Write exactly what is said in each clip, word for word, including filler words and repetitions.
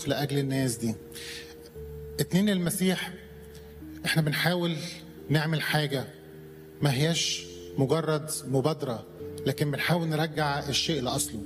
نصرخ لأجل الناس دي. اتنين، المسيح احنا بنحاول نعمل حاجة ما هياش مجرد مبادرة، لكن بنحاول نرجع الشيء لأصله.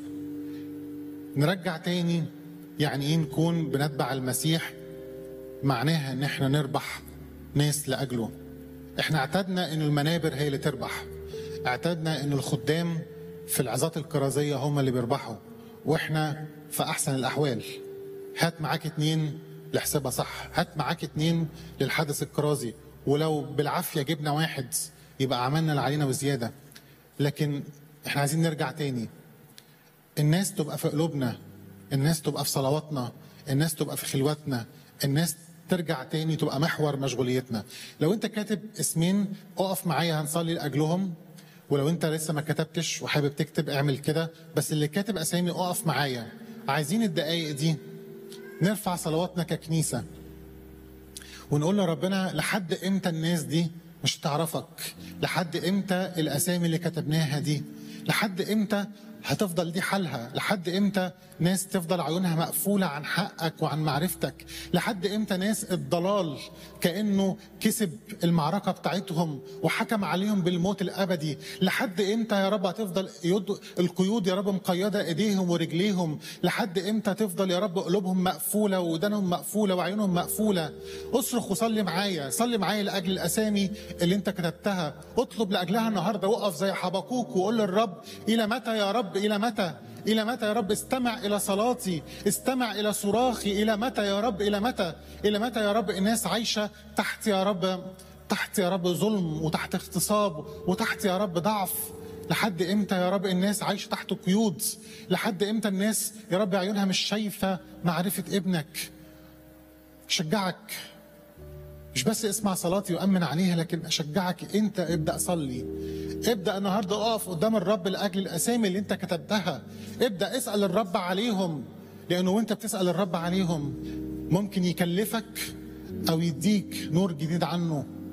نرجع تاني يعني ايه نكون بنتبع المسيح؟ معناها ان احنا نربح ناس لأجله. احنا اعتدنا ان المنابر هي اللي تربح، اعتدنا ان الخدام في العظات الكرازية هم اللي بيربحوا، واحنا في احسن الاحوال هات معاك اتنين لحسابها صح، هات معاك اتنين للحدث الكرازي، ولو بالعافية جبنا واحد يبقى عملنا اللي علينا وزيادة. لكن احنا عايزين نرجع تاني، الناس تبقى في قلوبنا، الناس تبقى في صلواتنا، الناس تبقى في خلواتنا، الناس ترجع تاني تبقى محور مشغوليتنا. لو انت كاتب اسمين اقف معايا هنصلي لأجلهم، ولو انت لسه ما كتبتش وحابب تكتب اعمل كده، بس اللي كاتب اسامي اقف معايا. عايزين الدقايق دي نرفع صلواتنا ككنيسة ونقول لربنا لحد امتى الناس دي مش تعرفك؟ لحد امتى الاسامي اللي كتبناها دي؟ لحد امتى هتفضل دي حالها؟ لحد امتى ناس تفضل عيونها مقفولة عن حقك وعن معرفتك؟ لحد امتى ناس الضلال كأنه كسب المعركة بتاعتهم وحكم عليهم بالموت الأبدي؟ لحد امتى يا رب هتفضل يد القيود يا رب مقيدة ايديهم ورجليهم؟ لحد امتى تفضل يا رب قلوبهم مقفولة ودانهم مقفولة وعيونهم مقفولة؟ اصرخ وصلي معايا، صلي معايا لأجل الأسامي اللي انت كتبتها، اطلب لأجلها النهاردة، وقف زي حبقوك وقول للرب إلى متى يا رب؟ إلى متى؟ إلى متى يا رب؟ استمع إلى صلاتي، استمع إلى صراخي. إلى متى يا رب؟ إلى متى؟ إلى متى يا رب الناس عايشة تحت يا رب تحت يا رب ظلم وتحت اغتصاب وتحت يا رب ضعف؟ لحد إمتى يا رب الناس عايشة تحت قيود؟ لحد إمتى الناس يا رب عيونها مش شايفة معرفة ابنك؟ شجعك، مش بس اسمع صلاتي وأمن عليها، لكن أشجعك أنت ابدأ صلي. ابدأ النهاردة اقف قدام الرب لأجل الأسامي اللي أنت كتبتها. ابدأ اسأل الرب عليهم، لأنه وأنت بتسأل الرب عليهم ممكن يكلفك أو يديك نور جديد عنه.